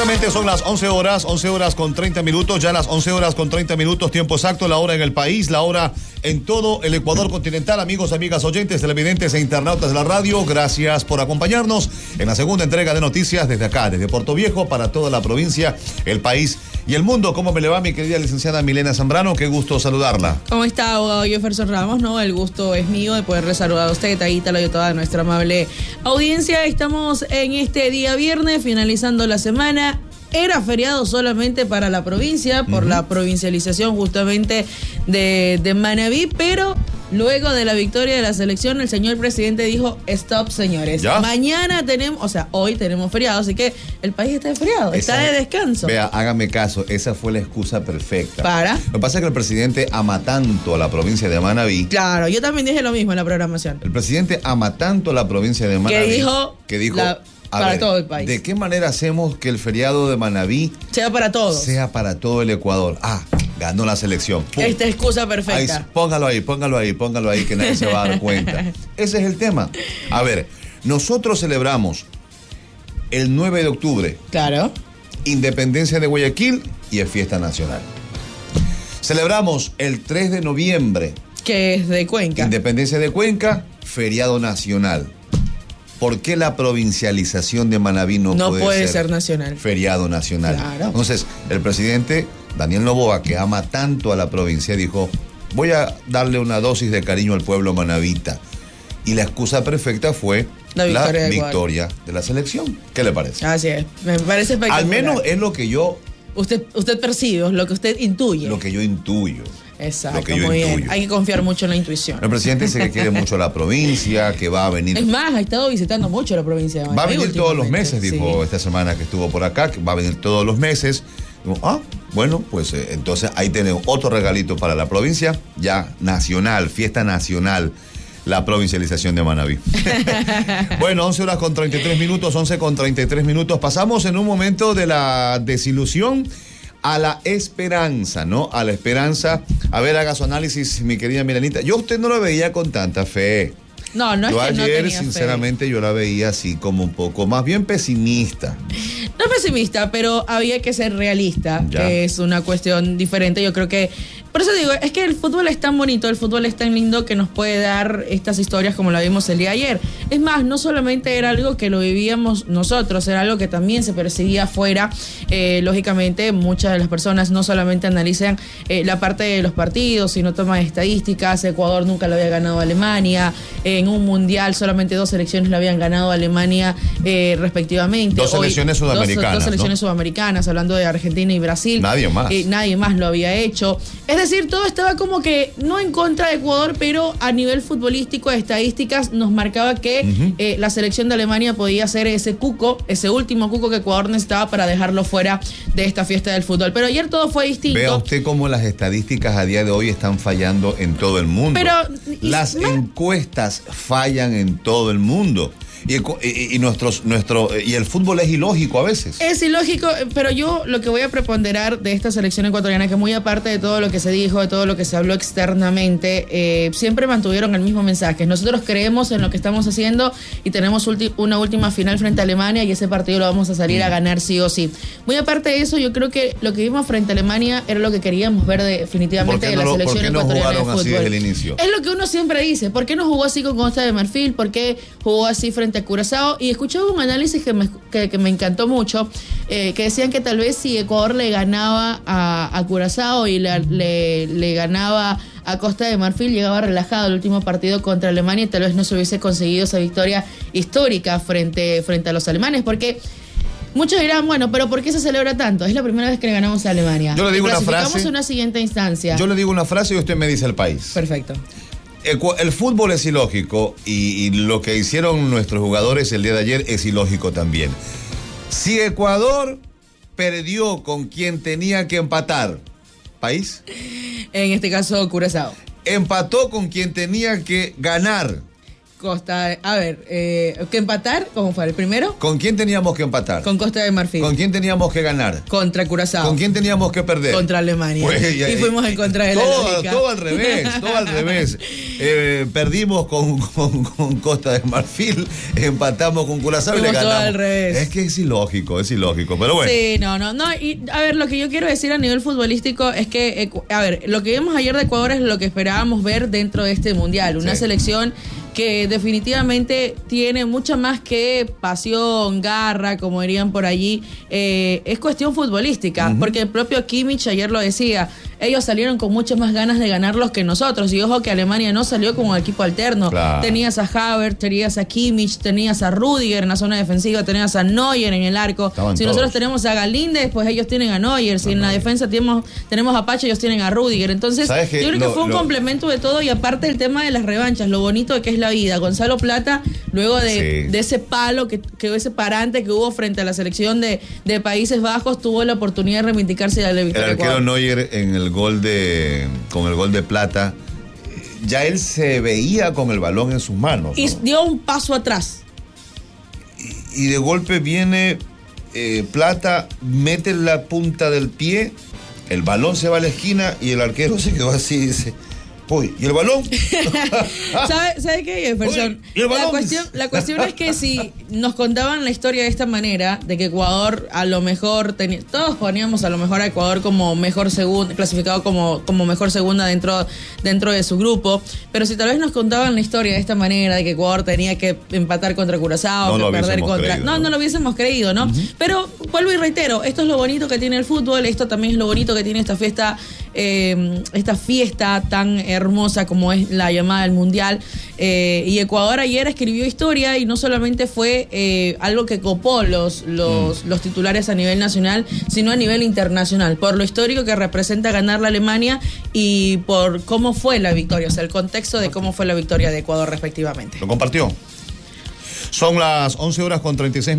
Exactamente, son las 11 horas con 30 minutos, ya las 11 horas con 30 minutos, tiempo exacto, la hora en el país, la hora en todo el Ecuador continental. Amigos, amigas, oyentes, televidentes e internautas de la radio, gracias por acompañarnos en la segunda entrega de noticias desde acá, desde Puerto Viejo, para toda la provincia, el país y el mundo. ¿Cómo me le va mi querida licenciada Milena Zambrano? Qué gusto saludarla. ¿Cómo está, abogado Jefferson Ramos? No, el gusto es mío de poderle saludar a usted, Taguita, y a toda nuestra amable audiencia. Estamos en este día viernes, finalizando la semana. Era feriado solamente para la provincia, por la provincialización justamente de Manabí, pero luego de la victoria de la selección, el señor presidente dijo, stop, señores. ¿Ya? Mañana tenemos, o sea, hoy tenemos feriado, así que el país está de feriado, está de descanso. Vea, hágame caso, esa fue la excusa perfecta. Lo que pasa es que el presidente ama tanto a la provincia de Manabí. Claro, yo también dije lo mismo en la programación. El presidente ama tanto a la provincia de Manabí. Que dijo para todo el país. ¿De qué manera hacemos que el feriado de Manabí sea para todos? Sea para todo el Ecuador. Ganó la selección. ¡Pum! Esta excusa perfecta. Ahí, póngalo ahí, que nadie se va a dar cuenta. Ese es el tema. A ver, nosotros celebramos el 9 de octubre. Claro. Independencia de Guayaquil y es fiesta nacional. Celebramos el 3 de noviembre. Que es de Cuenca. Independencia de Cuenca, feriado nacional. ¿Por qué la provincialización de Manabí no puede ser nacional? Feriado nacional. Claro. Entonces, el presidente Daniel Noboa, que ama tanto a la provincia, dijo, voy a darle una dosis de cariño al pueblo manabita. Y la excusa perfecta fue la victoria de la selección. ¿Qué le parece? Así es, me parece espectacular. Al menos es lo que yo... Usted percibe, lo que usted intuye. Lo que yo intuyo. Exacto, muy bien. Hay que confiar mucho en la intuición. El presidente dice que quiere mucho a la provincia, que va a venir... Es más, ha estado visitando mucho la provincia de Manabí. Va a venir todos los meses, dijo esta semana que estuvo por acá, que va a venir todos los meses. Bueno, pues entonces ahí tenemos otro regalito para la provincia, ya nacional, fiesta nacional, la provincialización de Manabí. Bueno, 11 horas con 33 minutos, 11 con 33 minutos. Pasamos en un momento de la desilusión a la esperanza, ¿no? A la esperanza. A ver, haga su análisis, mi querida Milenita. Yo a usted no lo veía con tanta fe. No es que yo ayer, no sinceramente, yo la veía así como un poco, más bien pesimista. No pesimista, pero había que ser realista, que es una cuestión diferente. Yo creo que, por eso digo, es que el fútbol es tan bonito, el fútbol es tan lindo que nos puede dar estas historias como la vimos el día de ayer. Es más, no solamente era algo que lo vivíamos nosotros, era algo que también se percibía afuera. Lógicamente, muchas de las personas no solamente analizan la parte de los partidos, sino toman estadísticas. Ecuador nunca lo había ganado a Alemania. En un mundial solamente 2 selecciones lo habían ganado a Alemania respectivamente. Dos selecciones sudamericanas. Dos selecciones sudamericanas, hablando de Argentina y Brasil. Nadie más. Nadie más lo había hecho. Es decir, todo estaba como que no en contra de Ecuador, pero a nivel futbolístico, de estadísticas, nos marcaba que la selección de Alemania podía ser ese último cuco que Ecuador necesitaba para dejarlo fuera de esta fiesta del fútbol. Pero ayer todo fue distinto. Vea usted cómo las estadísticas a día de hoy están fallando en todo el mundo. Pero las encuestas fallan en todo el mundo. Y el fútbol es ilógico a veces. Es ilógico, pero yo lo que voy a preponderar de esta selección ecuatoriana, que muy aparte de todo lo que se dijo, de todo lo que se habló externamente, siempre mantuvieron el mismo mensaje. Nosotros creemos en lo que estamos haciendo y tenemos una última final frente a Alemania y ese partido lo vamos a salir a ganar sí o sí. Muy aparte de eso, yo creo que lo que vimos frente a Alemania era lo que queríamos ver definitivamente de la selección ecuatoriana de fútbol. ¿Por qué no jugaron así desde el inicio? Es lo que uno siempre dice. ¿Por qué no jugó así con Costa de Marfil? ¿Por qué jugó así frente a Curazao? Y escuchaba un análisis que me encantó mucho, que decían que tal vez si Ecuador le ganaba a Curazao y le ganaba a Costa de Marfil, llegaba relajado el último partido contra Alemania y tal vez no se hubiese conseguido esa victoria histórica frente a los alemanes, porque muchos dirán, bueno, pero ¿por qué se celebra tanto? Es la primera vez que le ganamos a Alemania. Yo le digo una frase. En una siguiente instancia. Yo le digo una frase y usted me dice el país. Perfecto. El fútbol es ilógico y lo que hicieron nuestros jugadores el día de ayer es ilógico también. Si Ecuador perdió con quien tenía que empatar, ¿país? En este caso, Curazao. Empató con quien tenía que ganar, que empatar, ¿cómo fue? ¿El primero? ¿Con quién teníamos que empatar? Con Costa de Marfil. ¿Con quién teníamos que ganar? Contra Curazao. ¿Con quién teníamos que perder? Contra Alemania. Pues, y fuimos en contra de la lógica. Todo al revés. Perdimos con Costa de Marfil, empatamos con Curazao y le ganamos. Todo al revés. Es que es ilógico, pero bueno. Sí, no. Y a ver, lo que yo quiero decir a nivel futbolístico es que, lo que vimos ayer de Ecuador es lo que esperábamos ver dentro de este mundial. Una selección que definitivamente tiene mucha más que pasión, garra, como dirían por allí. Es cuestión futbolística, porque el propio Kimmich ayer lo decía. Ellos salieron con muchas más ganas de ganarlos que nosotros. Y ojo que Alemania no salió con un equipo alterno. Claro. Tenías a Havertz, tenías a Kimmich, tenías a Rüdiger en la zona defensiva, tenías a Neuer en el arco. Estaban todos. Nosotros tenemos a Galíndez, pues ellos tienen a Neuer. Si en la defensa tenemos a Pache, ellos tienen a Rüdiger. Entonces, yo creo que fue un complemento de todo. Y aparte el tema de las revanchas, lo bonito de que es la vida. Gonzalo Plata, luego de ese palo, que ese parante que hubo frente a la selección de Países Bajos, tuvo la oportunidad de reivindicarse de la victoria. El arquero Neuer con el gol de Plata, ya él se veía con el balón en sus manos, ¿no? Y dio un paso atrás. Y de golpe viene Plata, mete la punta del pie, el balón se va a la esquina y el arquero se quedó así y dice: uy, ¿y el balón? ¿Sabe qué, Jefferson? ¿Y el balón? La cuestión es que si nos contaban la historia de esta manera, de que Ecuador a lo mejor todos poníamos a lo mejor a Ecuador como mejor segunda, clasificado como mejor segunda dentro de su grupo, pero si tal vez nos contaban la historia de esta manera, de que Ecuador tenía que empatar contra Curazao, que perder contra... No lo hubiésemos creído, ¿no? Pero vuelvo y reitero, esto es lo bonito que tiene el fútbol, esto también es lo bonito que tiene esta fiesta tan hermosa como es la llamada del Mundial. Y Ecuador ayer escribió historia y no solamente fue algo que copó los titulares a nivel nacional, sino a nivel internacional, por lo histórico que representa ganar la Alemania y por cómo fue la victoria, o sea, el contexto de cómo fue la victoria de Ecuador respectivamente. Lo compartió. Son las 11 horas con 36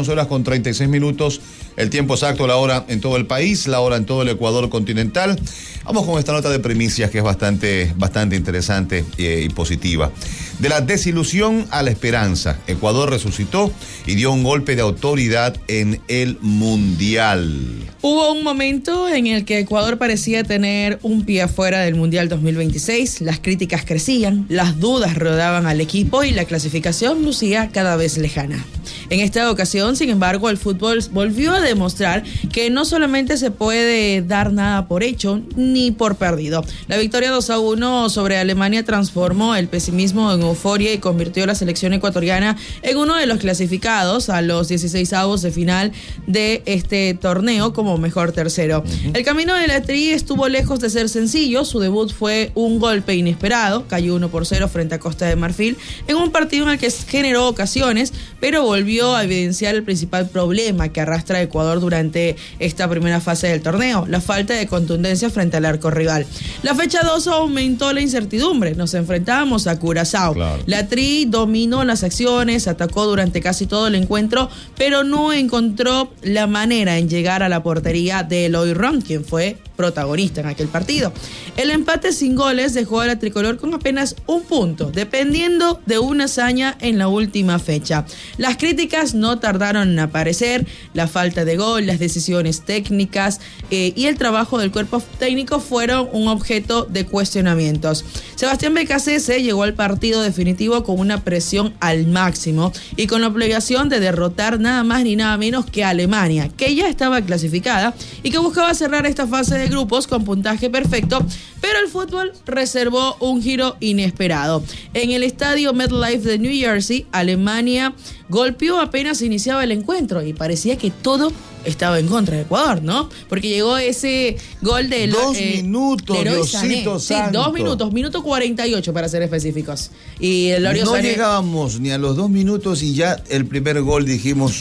minutos, el tiempo exacto, la hora en todo el país, la hora en todo el Ecuador continental. Vamos con esta nota de primicias que es bastante interesante y positiva. De la desilusión a la esperanza, Ecuador resucitó y dio un golpe de autoridad en el Mundial. Hubo un momento en el que Ecuador parecía tener un pie afuera del Mundial 2026, las críticas crecían, las dudas rodeaban al equipo y la clasificación lucía cada vez lejana. En esta ocasión, sin embargo, el fútbol volvió a demostrar que no solamente se puede dar nada por hecho ni por perdido. La victoria 2-1 sobre Alemania transformó el pesimismo en euforia y convirtió a la selección ecuatoriana en uno de los clasificados a los 16avos de final de este torneo como mejor tercero. El camino de la Tri estuvo lejos de ser sencillo. Su debut fue un golpe inesperado, cayó 1-0 frente a Costa de Marfil en un partido en el que generó ocasiones, pero volvió a evidenciar el principal problema que arrastra Ecuador durante esta primera fase del torneo, la falta de contundencia frente al arco rival. La fecha 2 aumentó la incertidumbre, nos enfrentábamos a Curazao. Claro. La Tri dominó las acciones, atacó durante casi todo el encuentro, pero no encontró la manera en llegar a la portería de Eloy Ron, quien fue protagonista en aquel partido. El empate sin goles dejó a la tricolor con apenas un punto, dependiendo de una hazaña en la última fecha. Las críticas no tardaron en aparecer, la falta de gol, las decisiones técnicas y el trabajo del cuerpo técnico fueron un objeto de cuestionamientos. Sebastián Becasese llegó al partido definitivo con una presión al máximo y con la obligación de derrotar nada más ni nada menos que a Alemania, que ya estaba clasificada y que buscaba cerrar esta fase de grupos con puntaje perfecto, pero el fútbol reservó un giro inesperado. En el estadio MetLife de New Jersey, Alemania golpeó apenas iniciaba el encuentro y parecía que todo estaba en contra de Ecuador, ¿no? Porque llegó ese gol de... 2 minutos, Diosito santo. 2 minutos, minuto 48 para ser específicos. Y el Lorio No llegábamos ni a los 2 minutos y ya el primer gol dijimos,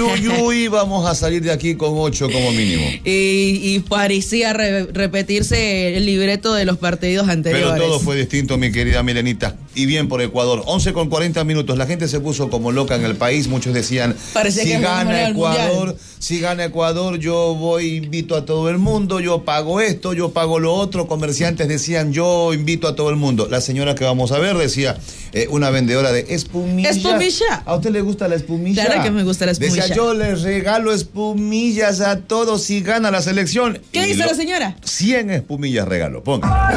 uy, vamos a salir de aquí con 8 como mínimo. Y parecía repetirse el libreto de los partidos anteriores. Pero todo fue distinto, mi querida Milenita. Y bien por Ecuador. 11 con 40 minutos. La gente se puso como loca en el el país. Muchos decían, si gana Ecuador, yo invito a todo el mundo, yo pago esto, yo pago lo otro. Comerciantes decían, yo invito a todo el mundo. La señora que vamos a ver decía, una vendedora de espumilla. ¿Espumilla? ¿A usted le gusta la espumilla? Claro que me gusta la espumilla. Decía, yo les regalo espumillas a todos si gana la selección. ¿Qué dice la señora? 100 espumillas regalo. Ponga.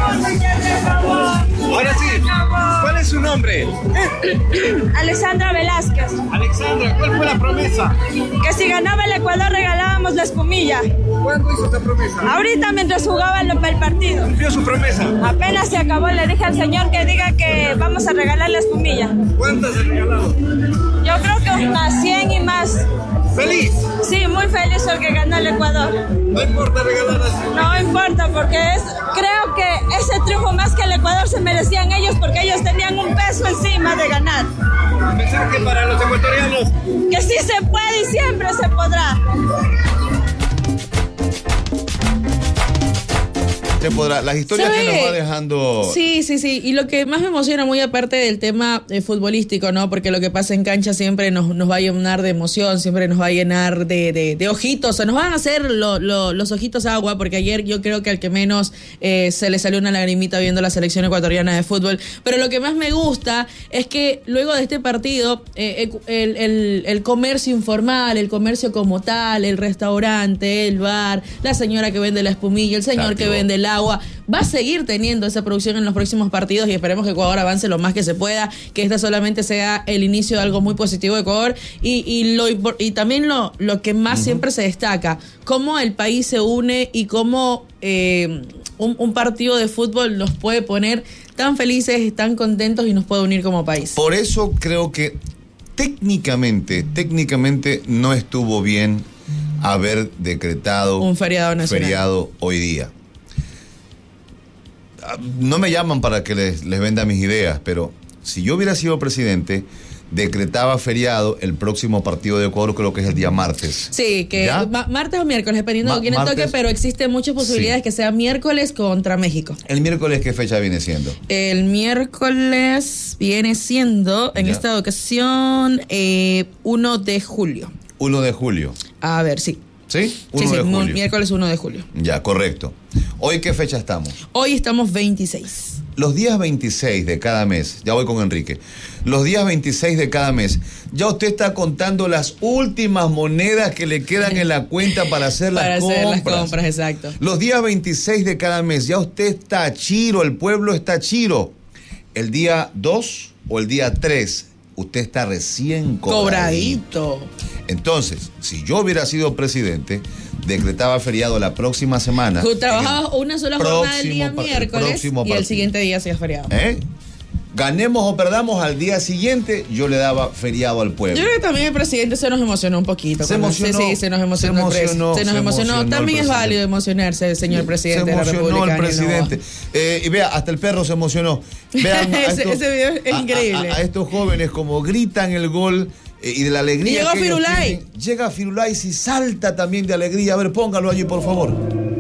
Ahora sí, ¿cuál es su nombre? Alexandra Velázquez. Alexandra, ¿cuál fue la promesa? Que si ganaba el Ecuador regalábamos la espumilla. ¿Cuándo hizo esa promesa? Ahorita mientras jugaba el partido. ¿Cumplió su promesa? Apenas se acabó, le dije al señor que diga que vamos a regalar la espumilla. ¿Cuántas ha regalado? Yo creo que unas 100 y más. ¿Feliz? Sí, muy feliz porque ganó el Ecuador. No importa regalarlas. No importa porque creo que ese triunfo más que el Ecuador se merecían ellos porque ellos tenían un peso encima de ganar. Mensaje para los ecuatorianos. Que sí se puede y siempre se podrá. Las historias que nos va dejando. Sí. Y lo que más me emociona, muy aparte del tema futbolístico, ¿no? Porque lo que pasa en cancha siempre nos va a llenar de emoción, siempre nos va a llenar de ojitos. O nos van a hacer los ojitos agua, porque ayer yo creo que al que menos se le salió una lagrimita viendo la selección ecuatoriana de fútbol. Pero lo que más me gusta es que luego de este partido, el comercio informal, el comercio como tal, el restaurante, el bar, la señora que vende la espumilla, el señor que vende el agua, va a seguir teniendo esa producción en los próximos partidos y esperemos que Ecuador avance lo más que se pueda, que esta solamente sea el inicio de algo muy positivo de Ecuador y también lo que más siempre se destaca, cómo el país se une y cómo un partido de fútbol nos puede poner tan felices, tan contentos y nos puede unir como país. Por eso creo que técnicamente no estuvo bien haber decretado un feriado nacional. Feriado hoy día. No me llaman para que les venda mis ideas, pero si yo hubiera sido presidente, decretaba feriado el próximo partido de Ecuador, creo que es el día martes. Sí, que martes o miércoles, dependiendo de quién toque, pero existen muchas posibilidades que sea miércoles contra México. ¿El miércoles qué fecha viene siendo? El miércoles viene siendo, en esta ocasión, 1 de julio. 1 de julio. A ver, sí. ¿Sí? 1 de julio. Miércoles 1 de julio. Ya, correcto. ¿Hoy qué fecha estamos? Hoy estamos 26. Los días 26 de cada mes, ya voy con Enrique, los días 26 de cada mes, ya usted está contando las últimas monedas que le quedan en la cuenta para hacer las compras. Para hacer las compras, exacto. Los días 26 de cada mes, ya usted está chiro, el pueblo está chiro. El día 2 o el día 3, usted está recién cobradito. Entonces, si yo hubiera sido presidente, decretaba feriado la próxima semana. Trabajaba una sola jornada del día miércoles y el siguiente día hacía feriado. Ganemos o perdamos, al día siguiente yo le daba feriado al pueblo. Yo creo que también el presidente se nos emocionó un poquito. Se emocionó. Sí, se nos emocionó. Se nos emocionó. También es válido emocionarse, señor presidente de la República. Se emocionó el presidente. Y vea, hasta el perro se emocionó. Vean ese video es increíble. A estos jóvenes como gritan el gol y de la alegría. Y llegó que Firulais. Llega Firulais y salta también de alegría. A ver, póngalo allí, por favor.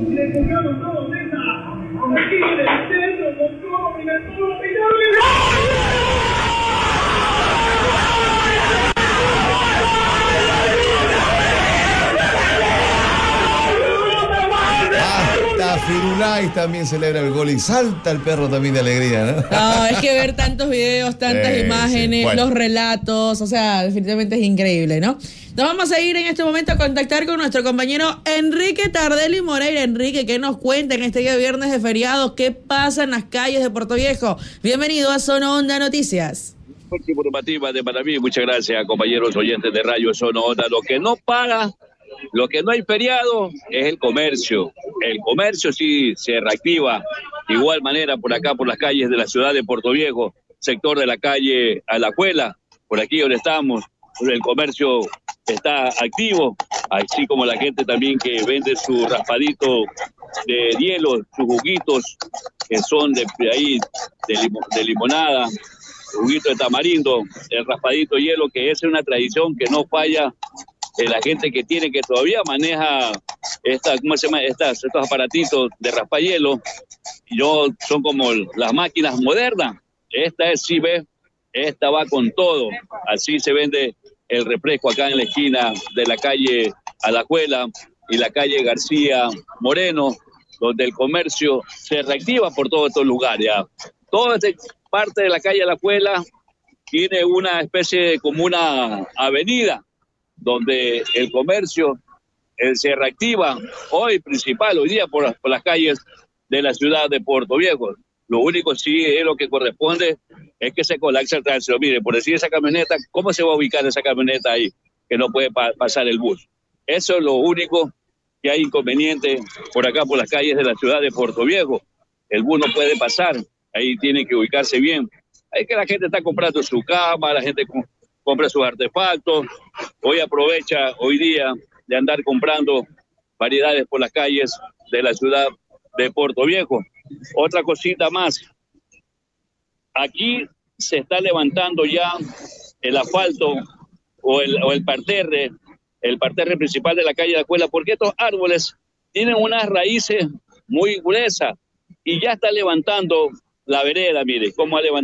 Firulais también celebra el gol y salta el perro también de alegría, ¿no? No, es que ver tantos videos, tantas imágenes, sí. Bueno, los relatos, o sea, definitivamente es increíble, ¿no? Nos vamos a ir en este momento a contactar con nuestro compañero Enrique Tardelli Moreira. Enrique, ¿qué nos cuenta en este día de viernes de feriado? ¿Qué pasa en las calles de Puerto Viejo? Bienvenido a Zona Onda Noticias. Informativa de Manaví, muchas gracias, compañeros oyentes de Radio Zona Onda. Lo que no paga, lo que no hay feriado es el comercio. El comercio sí se reactiva de igual manera por acá, por las calles de la ciudad de Puerto Viejo, sector de la calle Alajuela, por aquí donde estamos, el comercio está activo, así como la gente también que vende su raspadito de hielo, sus juguitos que son de limonada, juguito de tamarindo, el raspadito de hielo, que es una tradición que no falla. La gente que todavía maneja estos aparatitos de raspahielo, son como las máquinas modernas. Esta es, sí, ve, esta va con todo. Así se vende el refresco acá en la esquina de la calle Alajuela y la calle García Moreno, donde el comercio se reactiva por todos estos lugares. Toda esta parte de la calle Alajuela tiene una especie como una avenida donde el comercio se reactiva hoy día por las calles de la ciudad de Puerto Viejo. Lo único sí es lo que corresponde es que se colapsa el tránsito. Mire, por decir esa camioneta, ¿cómo se va a ubicar esa camioneta ahí? Que no puede pasar el bus. Eso es lo único que hay inconveniente por acá, por las calles de la ciudad de Puerto Viejo. El bus no puede pasar, ahí tiene que ubicarse bien. Hay que la gente está comprando su cama, la gente compra sus artefactos. Hoy día de andar comprando variedades por las calles de la ciudad de Puerto Viejo. Otra cosita más. Aquí se está levantando ya el asfalto o el parterre principal de la calle de la Escuela, porque estos árboles tienen unas raíces muy gruesas y ya está levantando la vereda, mire, cómo ha levantado.